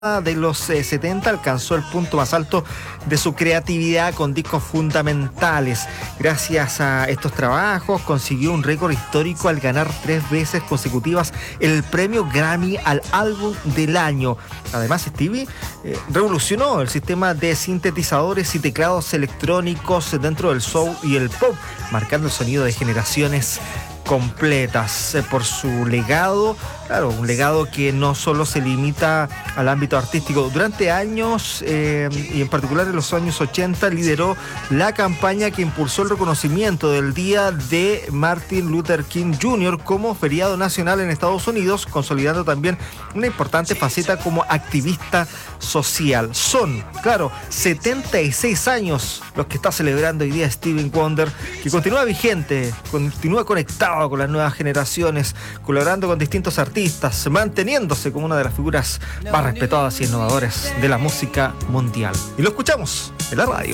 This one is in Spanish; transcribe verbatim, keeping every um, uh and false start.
de los eh, setenta alcanzó el punto más alto de su creatividad con discos fundamentales. Gracias a estos trabajos consiguió un récord histórico al ganar tres veces consecutivas el premio Grammy al álbum del año. Además, Stevie eh, revolucionó el sistema de sintetizadores y teclados electrónicos dentro del soul y el pop, marcando el sonido de generaciones completas. Eh, por su legado, claro, un legado que no solo se limita al ámbito artístico. Durante años, eh, y en particular en los años ochenta, lideró la campaña que impulsó el reconocimiento del Día de Martin Luther King junior como feriado nacional en Estados Unidos, consolidando también una importante faceta como activista social. Son, claro, setenta y seis años los que está celebrando hoy día Stevie Wonder, que continúa vigente, continúa conectado con las nuevas generaciones, colaborando con distintos artistas, manteniéndose como una de las figuras más respetadas y innovadoras de la música mundial. Y lo escuchamos en la radio.